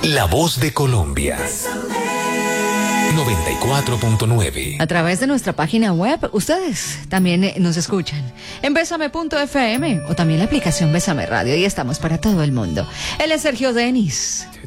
La voz de Colombia. 94.9. A través de nuestra página web, ustedes también nos escuchan en besame.fm o también la aplicación Besame Radio, y estamos para todo el mundo. Él es Sergio Denis.